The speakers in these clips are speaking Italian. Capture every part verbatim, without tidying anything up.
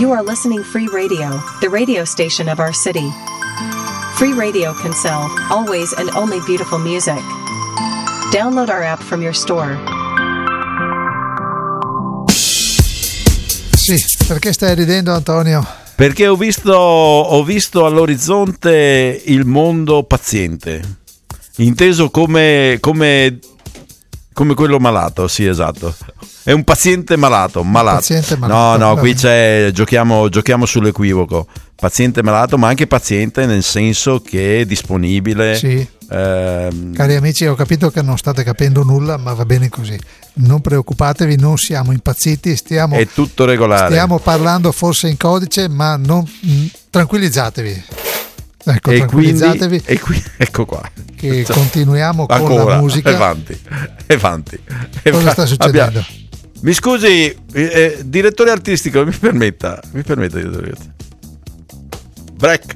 You are listening Free Radio, the radio station of our city. Free Radio can sell always and only beautiful music. Download our app from your store. Sì, perché stai ridendo, Antonio? Perché ho visto, ho visto all'orizzonte il mondo paziente, inteso come, come, come quello malato, sì, esatto. È un paziente malato, malato. Paziente malato. No, no, qui c'è, giochiamo, giochiamo sull'equivoco. Paziente malato, ma anche paziente nel senso che è disponibile. Sì. Ehm... Cari amici, ho capito che non state capendo nulla, ma va bene così. Non preoccupatevi, non siamo impazziti, stiamo, è tutto regolare. Stiamo parlando forse in codice, ma non tranquillizzatevi. Ecco, e tranquillizzatevi. Quindi, e qui, ecco qua. Che continuiamo con ancora, la musica. Avanti, avanti. Cosa sta succedendo? Abbiamo... Mi scusi, eh, direttore artistico, mi permetta, mi permetta di break.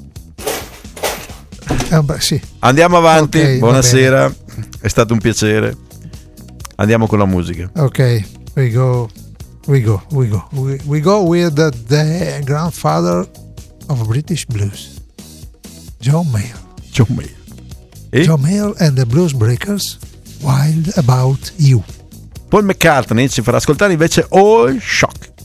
Eh, beh, sì. Andiamo avanti, Okay, buonasera, è stato un piacere. Andiamo con la musica. Ok, we go, we go, we go, we, we go with the, the grandfather of British blues, John Mayall. John Mayall. E? John Mayall and the Blues Breakers, Wild About You. Paul McCartney ci farà ascoltare invece All Shock.